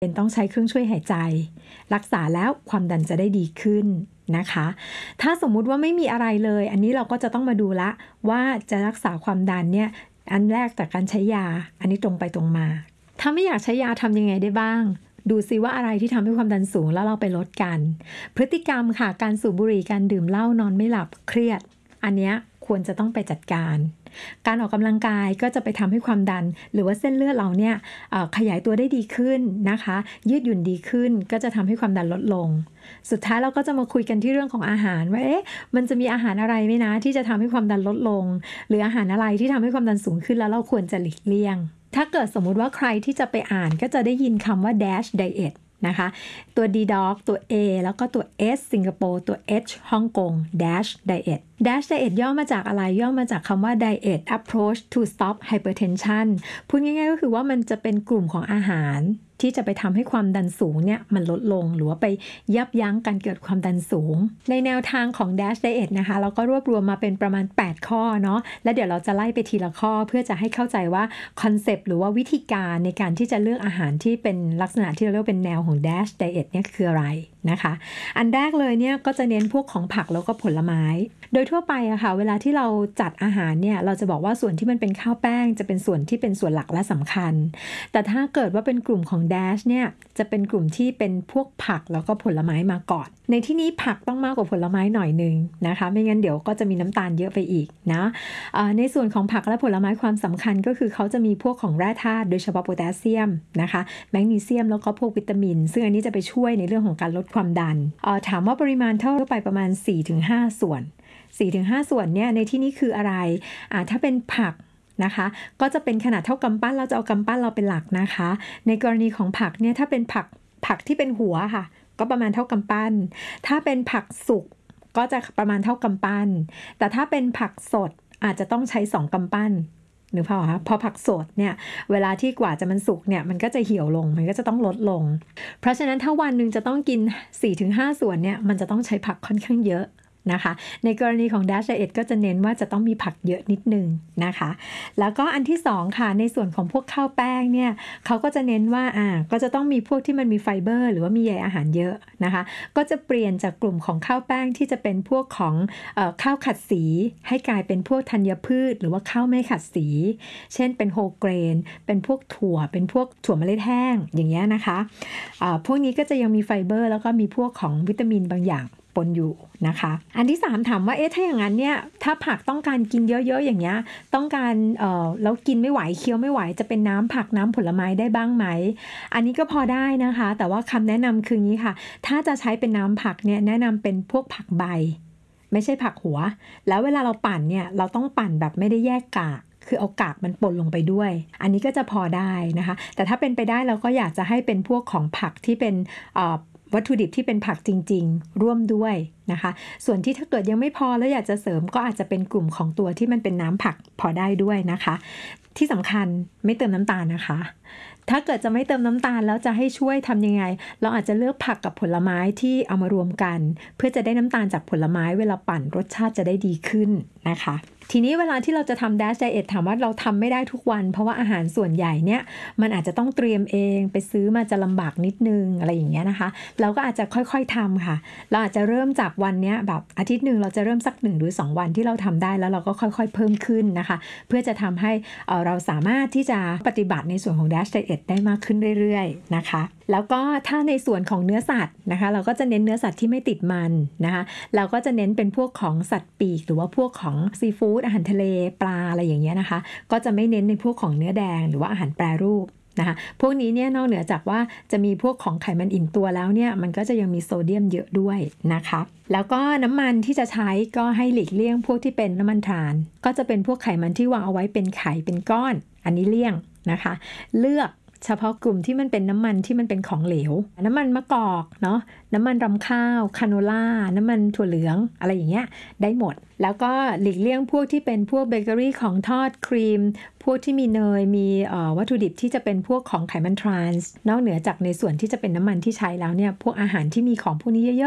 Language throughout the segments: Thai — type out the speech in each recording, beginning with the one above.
เป็นต้องใช้เครื่องช่วยหายใจรักษาแล้วความดันจะได้ดีขึ้นนะคะถ้าสมมุติว่าไม่มีอะไรเลยอันนี้เราก็จะต้องมาดูละว่าจะรักษาความดันเนี่ยอันแรกจากการใช้ยาอันนี้ตรงไปตรงมาถ้าไม่อยากใช้ยาทำยังไงได้บ้างดูซิว่าอะไรที่ทำให้ความดันสูงแล้วเราไปลดกันพฤติกรรมค่ะการสูบบุหรี่การดื่มเหล้านอนไม่หลับเครียดอันเนี้ยควรจะต้องไปจัดการการออกกำลังกายก็จะไปทำให้ความดันหรือว่าเส้นเลือดเราเนี่ยขยายตัวได้ดีขึ้นนะคะยืดหยุ่นดีขึ้นก็จะทำให้ความดันลดลงสุดท้ายเราก็จะมาคุยกันที่เรื่องของอาหารว่ามันจะมีอาหารอะไรไหมนะที่จะทำให้ความดันลดลงหรืออาหารอะไรที่ทำให้ความดันสูงขึ้นแล้วเราควรจะหลีกเลี่ยงถ้าเกิดสมมุติว่าใครที่จะไปอ่านก็จะได้ยินคำว่า DASH diet นะคะตัว D dog ตัว A แล้วก็ตัว S สิงคโปร์ตัว H ฮ่องกง DASH diet DASH diet ย่อมาจากอะไรย่อมาจากคำว่า diet approach to stop hypertension พูดง่ายๆก็คือว่ามันจะเป็นกลุ่มของอาหารที่จะไปทำให้ความดันสูงเนี่ยมันลดลงหรือว่าไปยับยั้งการเกิดความดันสูงในแนวทางของ DASH diet นะคะเราก็รวบรวมมาเป็นประมาณ8ข้อเนาะแล้วเดี๋ยวเราจะไล่ไปทีละข้อเพื่อจะให้เข้าใจว่าคอนเซปต์หรือว่าวิธีการในการที่จะเลือกอาหารที่เป็นลักษณะที่เราเรียกเป็นแนวของ DASH diet เนี่ยคืออะไรนะคะอันแรกเลยเนี่ยก็จะเน้นพวกของผักแล้วก็ผลไม้โดยทั่วไปอะค่ะเวลาที่เราจัดอาหารเนี่ยเราจะบอกว่าส่วนที่มันเป็นข้าวแป้งจะเป็นส่วนที่เป็นส่วนหลักและสำคัญแต่ถ้าเกิดว่าเป็นกลุ่มของ DASH เนี่ยจะเป็นกลุ่มที่เป็นพวกผักแล้วก็ผลไม้มาก่อนในที่นี้ผักต้องมากกว่าผลไม้หน่อยนึงนะคะไม่งั้นเดี๋ยวก็จะมีน้ำตาลเยอะไปอีกนะในส่วนของผักและผลไม้ความสำคัญก็คือเขาจะมีพวกของแร่ธาตุโดยเฉพาะโพแทสเซียมนะคะแมกนีเซียมแล้วก็พวกวิตามินซึ่งอันนี้จะไปช่วยในเรื่องของการลดความดันถามว่าปริมาณเท่าไปประมาณ 4-5 ส่วน 4-5 ส่วนเนี่ยในที่นี้คืออะไรถ้าเป็นผักนะคะก็จะเป็นขนาดเท่ากำปั้นเราจะเอากำปั้นเราเป็นหลักนะคะในกรณีของผักเนี่ยถ้าเป็นผักที่เป็นหัวค่ะก็ประมาณเท่ากำปั้นถ้าเป็นผักสุกก็จะประมาณเท่ากำปั้นแต่ถ้าเป็นผักสดอาจจะต้องใช้2กำปั้นหรือเปล่าคะพอผักสดเนี่ยเวลาที่กว่าจะมันสุกเนี่ยมันก็จะเหี่ยวลงมันก็จะต้องลดลงเพราะฉะนั้นถ้าวันนึงจะต้องกิน 4-5 ส่วนเนี่ยมันจะต้องใช้ผักค่อนข้างเยอะนะคะในกรณีของ DASH diet ก็จะเน้นว่าจะต้องมีผักเยอะนิดนึงนะคะแล้วก็อันที่2ค่ะในส่วนของพวกข้าวแป้งเนี่ยเขาก็จะเน้นว่าก็จะต้องมีพวกที่มันมีไฟเบอร์หรือว่ามีใยอาหารเยอะนะคะก็จะเปลี่ยนจากกลุ่มของข้าวแป้งที่จะเป็นพวกของข้าวขัดสีให้กลายเป็นพวกธัญพืชหรือว่าข้าวไม่ขัดสีเช่นเป็นโฮลเกรนเป็นพวกถั่วเป็นพวกถั่วเมล็ดแห้งอย่างเงี้ยนะคะพวกนี้ก็จะยังมีไฟเบอร์แล้วก็มีพวกของวิตามินบางอย่างปนอยู่นะคะอันที่3ถามว่าถ้าอย่างนั้นเนี่ยถ้าผักต้องการกินเยอะๆอย่างเงี้ยต้องการแล้วกินไม่ไหวเคี้ยวไม่ไหวจะเป็นน้ำผักน้ำผลไม้ได้บ้างไหมอันนี้ก็พอได้นะคะแต่ว่าคำแนะนำคืองี้ค่ะถ้าจะใช้เป็นน้ำผักเนี่ยแนะนำเป็นพวกผักใบไม่ใช่ผักหัวแล้วเวลาเราปั่นเนี่ยเราต้องปั่นแบบไม่ได้แยกกากคือเอากากมันปนลงไปด้วยอันนี้ก็จะพอได้นะคะแต่ถ้าเป็นไปได้เราก็อยากจะให้เป็นพวกของผักที่เป็นวัตถุดิบที่เป็นผักจริงๆร่วมด้วยนะคะส่วนที่ถ้าเกิดยังไม่พอแล้วอยากจะเสริมก็อาจจะเป็นกลุ่มของตัวที่มันเป็นน้ำผักพอได้ด้วยนะคะที่สำคัญไม่เติมน้ำตาลนะคะถ้าเกิดจะไม่เติมน้ำตาลแล้วจะให้ช่วยทำยังไงเราอาจจะเลือกผักกับผลไม้ที่เอามารวมกันเพื่อจะได้น้ำตาลจากผลไม้เวลาปั่นรสชาติจะได้ดีขึ้นนะคะทีนี้เวลาที่เราจะทำ DASH diet ถามว่าเราทำไม่ได้ทุกวันเพราะว่าอาหารส่วนใหญ่เนี่ยมันอาจจะต้องเตรียมเองไปซื้อมาจะลำบากนิดนึงอะไรอย่างเงี้ยนะคะเราก็อาจจะค่อยๆทำค่ะเราอาจจะเริ่มจากวันเนี้ยแบบอาทิตย์นึงเราจะเริ่มสัก1 หรือ 2 วันที่เราทำได้แล้วเราก็ค่อยๆเพิ่มขึ้นนะคะเพื่อจะทำให้เราสามารถที่จะปฏิบัติในส่วนของ DASH diet ได้มากขึ้นเรื่อยๆนะคะแล้วก็ถ้าในส่วนของเนื้อสัตว์นะคะเราก็จะเน้นเนื้อสัตว์ที่ไม่ติดมันนะคะเราก็จะเน้นเป็นพวกของสัตว์ปีกหรือว่าพวกของซีฟู้ดอาหารทะเลปลาอะไรอย่างเงี้ยนะคะก็จะไม่เน้นในพวกของเนื้อแดงหรือว่าอาหารแปรรูปนะคะพวกนี้เนี่ยนอกเหนือจากว่าจะมีพวกของไขมันอิ่มตัวแล้วเนี่ยมันก็จะยังมีโซเดียมเยอะด้วยนะคะแล้วก็น้ำมันที่จะใช้ก็ให้หลีกเลี่ยงพวกที่เป็นน้ำมันทรานก็จะเป็นพวกไขมันที่วางเอาไว้เป็นไข่เป็นก้อนอันนี้เลี่ยงนะคะเลือกเฉพาะกลุ่มที่มันเป็นน้ำมันที่มันเป็นของเหลวน้ำมันมะกอกเนาะน้ำมันรำข้าวคาโนล่าน้ำมันถั่วเหลืองอะไรอย่างเงี้ยได้หมดแล้วก็หลีกเลี่ยงพวกที่เป็นพวกเบเกอรี่ของทอดครีมพวกที่มีเนยมีวัตถุดิบที่จะเป็นพวกของไขมันทรานส์นอกเหนือจากในส่วนที่จะเป็นน้ำมันที่ใช้แล้วเนี่ยพวกอาหารที่มีของพวกนี้เยอะๆ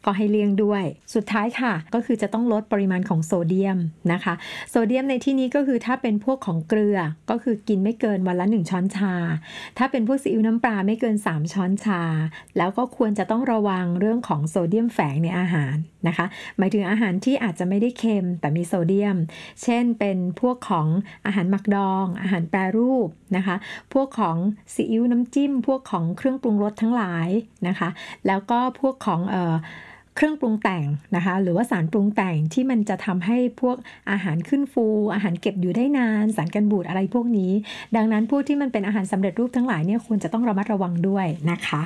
ก็ให้เลี่ยงด้วยสุดท้ายค่ะก็คือจะต้องลดปริมาณของโซเดียมนะคะโซเดียมในที่นี้ก็คือถ้าเป็นพวกของเกลือก็คือกินไม่เกินวันละ1ช้อนชาถ้าเป็นพวกซีอิ๊วน้ำปลาไม่เกิน3ช้อนชาแล้วก็ควรจะต้องระวังเรื่องของโซเดียมแฝงในอาหารนะคะหมายถึงอาหารที่อาจจะไม่ได้เค็มแต่มีโซเดียมเช่นเป็นพวกของอาหารหมักดองอาหารแปรรูปนะคะพวกของซีอิ๊วน้ำจิ้มพวกของเครื่องปรุงรสทั้งหลายนะคะแล้วก็พวกของเครื่องปรุงแต่งนะคะหรือว่าสารปรุงแต่งที่มันจะทำให้พวกอาหารขึ้นฟูอาหารเก็บอยู่ได้นานสารกันบูดอะไรพวกนี้ดังนั้นพวกที่มันเป็นอาหารสำเร็จรูปทั้งหลายเนี่ยควรจะต้องระมัดระวังด้วยนะคะ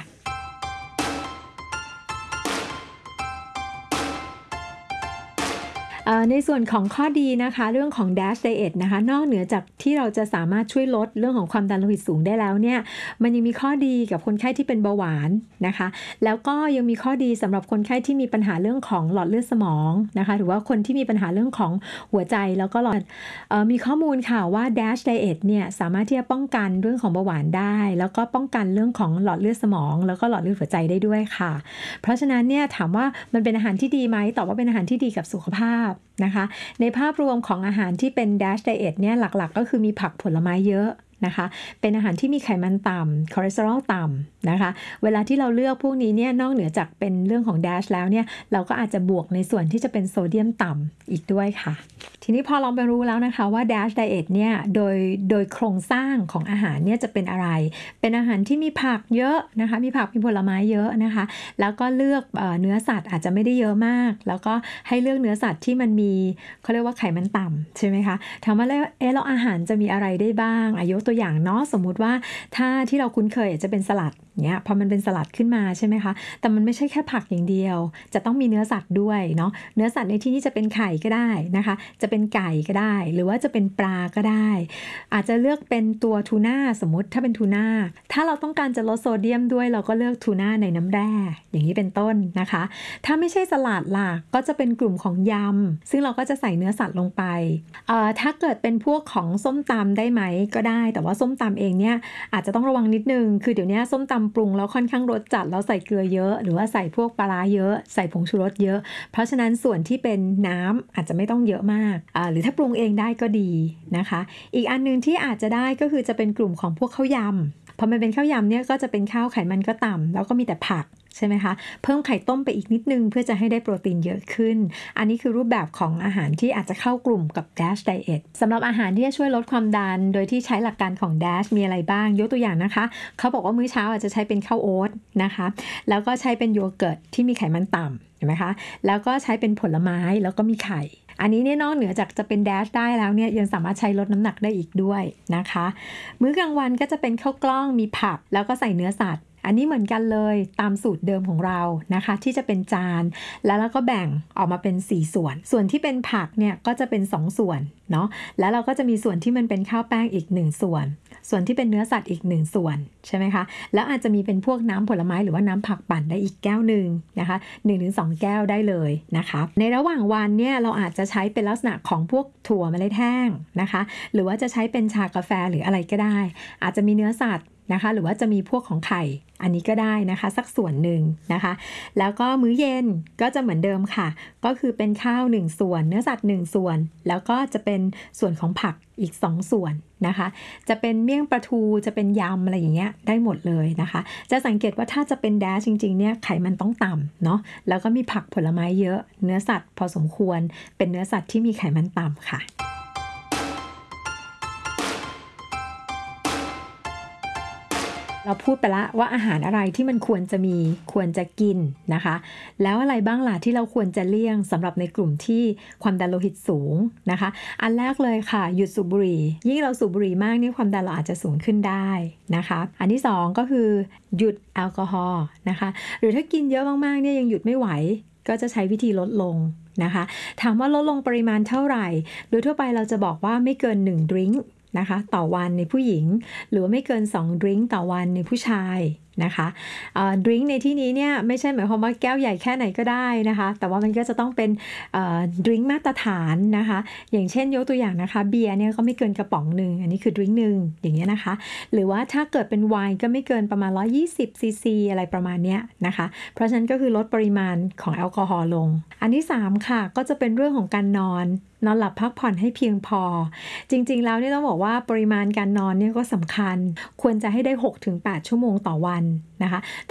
ในส่วนของข้อดีนะคะเรื่องของ DASH Diet นะคะนอกเหนือจากที่เราจะสามารถช่วยลดเรื่องของความดันโลหิตสูงได้แล้วเนี่ยมันยังมีข้อดีกับคนไข้ที่เป็นเบาหวานนะคะแล้วก็ยังมีข้อดีสำหรับคนไข้ที่มีปัญหาเรื่องของหลอดเลือดสมองนะคะหรือว่าคนที่มีปัญหาเรื่องของหัวใจแล้วก็หลอดมีข้อมูลค่ะว่า DASH Diet เนี่ยสามารถที่จะป้องกันเรื่องของเบาหวานได้แล้วก็ป้องกันเรื่องของหลอดเลือดสมองแล้วก็หลอดเลือดหัวใจได้ด้วยค่ะเพราะฉะนั้นเนี่ยถามว่ามันเป็นอาหารที่ดีไหมตอบว่าเป็นอาหารที่ดีกับสุขภาพนะคะในภาพรวมของอาหารที่เป็น DASH Diet เนี่ยหลักๆก็คือมีผักผลไม้เยอะนะคะเป็นอาหารที่มีไขมันต่ำคอเลสเตอรอลต่ำนะคะเวลาที่เราเลือกพวกนี้เนี่ยนอกเหนือจากเป็นเรื่องของ DASH แล้วเนี่ยเราก็อาจจะบวกในส่วนที่จะเป็นโซเดียมต่ำอีกด้วยค่ะทีนี้พอเราไปรู้แล้วนะคะว่า DASH Diet เนี่ยโดยโครงสร้างของอาหารเนี่ยจะเป็นอะไรเป็นอาหารที่มีผักเยอะนะคะมีผักมีผลไม้เยอะนะคะแล้วก็เลือกเนื้อสัตว์อาจจะไม่ได้เยอะมากแล้วก็ให้เลือกเนื้อสัตว์ที่มันมีเขาเรียกว่าไขมันต่ำใช่ไหมคะถามว่าแล้วอาหารจะมีอะไรได้บ้างยกตัวอย่างเนาะสมมุติว่าถ้าที่เราคุ้นเคยจะเป็นสลัดเนี้ยพอมันเป็นสลัดขึ้นมาใช่ไหมคะแต่มันไม่ใช่แค่ผักอย่างเดียวจะต้องมีเนื้อสัตว์ด้วยเนาะเนื้อสัตว์ในที่นี้จะเป็นไข่ก็ได้นะคะจะเป็นไก่ก็ได้หรือว่าจะเป็นปลาก็ได้อาจจะเลือกเป็นตัวทูน่าสมมุติถ้าเป็นทูน่าถ้าเราต้องการจะลดโซเดียมด้วยเราก็เลือกทูน่าในน้ำแร่อย่างนี้เป็นต้นนะคะถ้าไม่ใช่สลัดล่ะก็จะเป็นกลุ่มของยำซึ่งเราก็จะใส่เนื้อสัตว์ลงไปถ้าเกิดเป็นพวกของส้มตำได้ไหมก็ได้แต่ว่าส้มตำเองเนี่ยอาจจะต้องระวังนิดนึงคือเดี๋ยวนี้ส้มตำปรุงแล้วค่อนข้างรสจัดแล้วใส่เกลือเยอะหรือว่าใส่พวกปลาร้าเยอะใส่ผงชูรสเยอะเพราะฉะนั้นส่วนที่เป็นน้ำอาจจะไม่ต้องเยอะมากหรือถ้าปรุงเองได้ก็ดีนะคะอีกอันนึงที่อาจจะได้ก็คือจะเป็นกลุ่มของพวกข้าวยำพอมันเป็นข้าวยำเนี่ยก็จะเป็นข้าวไขมันก็ต่ำแล้วก็มีแต่ผักใช่ไหมคะเพิ่มไข่ต้มไปอีกนิดนึงเพื่อจะให้ได้โปรตีนเยอะขึ้นอันนี้คือรูปแบบของอาหารที่อาจจะเข้ากลุ่มกับ DASH Diet สำหรับอาหารที่จะช่วยลดความดันโดยที่ใช้หลักการของ DASH มีอะไรบ้างยกตัวอย่างนะคะเขาบอกว่ามื้อเช้าอาจจะใช้เป็นข้าวโอ๊ตนะคะแล้วก็ใช้เป็นโยเกิร์ตที่มีไขมันต่ำเห็นไหมคะแล้วก็ใช้เป็นผลไม้แล้วก็มีไข่อันนี้เนี่ยนอกเหนือจากจะเป็น DASH ได้แล้วเนี่ยยังสามารถใช้ลดน้ำหนักได้อีกด้วยนะคะมื้อกลางวันก็จะเป็นข้าวกล้องมีผักแล้วก็ใส่เนื้อสัตว์อันนี้เหมือนกันเลยตามสูตรเดิมของเรานะคะที่จะเป็นจานแล้วเราก็แบ่งออกมาเป็น4ส่วนที่เป็นผักเนี่ยก็จะเป็น2ส่วนเนาะแล้วเราก็จะมีส่วนที่มันเป็นข้าวแป้งอีก1ส่วนที่เป็นเนื้อสัตว์อีก1ส่วนใช่ไหมคะแล้วอาจจะมีเป็นพวกน้ำผลไม้หรือว่าน้ำผักปั่นได้อีกแก้วหนึ่งนะคะ 1-2 แก้วได้เลยนะคะในระหว่างวันเนี่ยเราอาจจะใช้เป็นลักษณะของพวกถั่วเมล็ดแห้งนะคะหรือว่าจะใช้เป็นชากาแฟหรืออะไรก็ได้อาจจะมีเนื้อสัตว์นะคะหรือว่าจะมีพวกของไข่อันนี้ก็ได้นะคะสักส่วนหนึ่งนะคะแล้วก็มื้อเย็นก็จะเหมือนเดิมค่ะก็คือเป็นข้าว1ส่วนเนื้อสัตว์1ส่วนแล้วก็จะเป็นส่วนของผักอีก2ส่วนนะคะจะเป็นเมี่ยงปลาทูจะเป็นยำอะไรอย่างเงี้ยได้หมดเลยนะคะจะสังเกตว่าถ้าจะเป็นแดชจริงๆเนี่ยไขมันต้องต่ำเนาะแล้วก็มีผักผลไม้เยอะเนื้อสัตว์พอสมควรเป็นเนื้อสัตว์ที่มีไขมันต่ำค่ะเราพูดไปแล้วว่าอาหารอะไรที่มันควรจะมีควรจะกินนะคะแล้วอะไรบ้างล่ะที่เราควรจะเลี่ยงสำหรับในกลุ่มที่ความดันโลหิตสูงนะคะอันแรกเลยค่ะหยุดสูบบุหรี่ยิ่งเราสูบบุหรี่มากนี่ความดันเราอาจจะสูงขึ้นได้นะคะอันที่2ก็คือหยุดแอลกอฮอล์นะคะหรือถ้ากินเยอะมากๆเนี่ยยังหยุดไม่ไหวก็จะใช้วิธีลดลงนะคะถามว่าลดลงปริมาณเท่าไหร่โดยทั่วไปเราจะบอกว่าไม่เกิน1 ดริงก์นะคะต่อวันในผู้หญิงหรือว่าไม่เกิน2 ดริงก์ต่อวันในผู้ชายนะคะดริงก์ในที่นี้เนี่ยไม่ใช่หมายความว่าแก้วใหญ่แค่ไหนก็ได้นะคะแต่ว่ามันก็จะต้องเป็นดริงก์มาตรฐานนะคะอย่างเช่นยกตัวอย่างนะคะเบียร์เนี่ยก็ไม่เกินกระป๋องหนึ่งอันนี้คือดริงก์หนึ่งอย่างเงี้ยนะคะหรือว่าถ้าเกิดเป็นไวน์ก็ไม่เกินประมาณ120ซีซีอะไรประมาณเนี้ยนะคะเพราะฉะนั้นก็คือลดปริมาณของแอลกอฮอล์ลงอันที่3ค่ะก็จะเป็นเรื่องของการนอนหลับพักผ่อนให้เพียงพอจริงๆแล้วเนี่ยต้องบอกว่าปริมาณการนอนเนี่ยก็สำคัญควรจะให้ได้ 6-8 ชั่วโมงต่อวันนะคะ